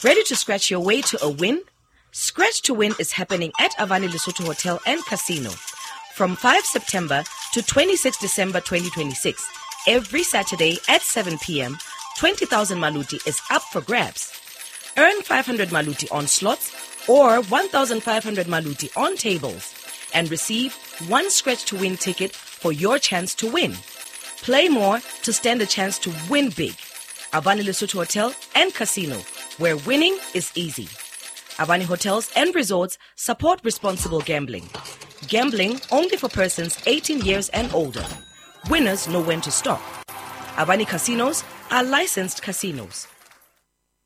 Ready to scratch your way to a win? Scratch to Win is happening at Avani Lesotho Hotel and Casino from 5 September to 26 December 2026. Every Saturday at 7 p.m., 20,000 maluti is up for grabs. Earn 500 maluti on slots or 1,500 maluti on tables and receive one Scratch to Win ticket for your chance to win. Play more to stand a chance to win big. Avani Lesotho Hotel and Casino, where winning is easy. Avani Hotels and Resorts support responsible gambling. Gambling only for persons 18 years and older. Winners know when to stop. Avani Casinos are licensed casinos.